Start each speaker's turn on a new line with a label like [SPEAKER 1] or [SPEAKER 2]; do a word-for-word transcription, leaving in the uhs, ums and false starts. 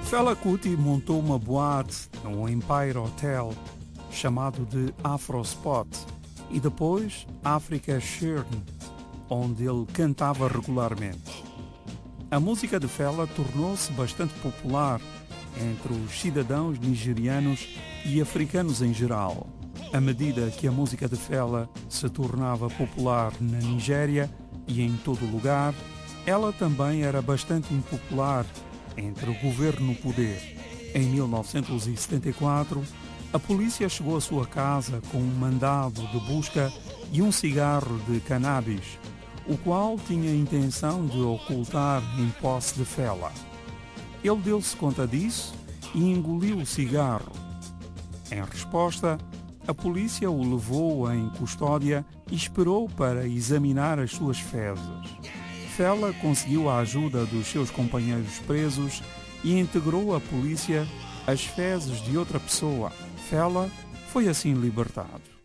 [SPEAKER 1] Fela Kuti montou uma boate no Empire Hotel chamado de Afro Spot e depois Africa Shirn, onde ele cantava regularmente. A música de Fela tornou-se bastante popular entre os cidadãos nigerianos e africanos em geral. À medida que a música de Fela se tornava popular na Nigéria e em todo lugar, ela também era bastante impopular entre o governo no poder. Em mil novecentos e setenta e quatro, a polícia chegou à sua casa com um mandado de busca e um cigarro de cannabis, o qual tinha a intenção de ocultar em posse de Fela. Ele deu-se conta disso e engoliu o cigarro. Em resposta, a polícia o levou em custódia e esperou para examinar as suas fezes. Fela conseguiu a ajuda dos seus companheiros presos e integrou à polícia as fezes de outra pessoa. Fela foi assim libertado.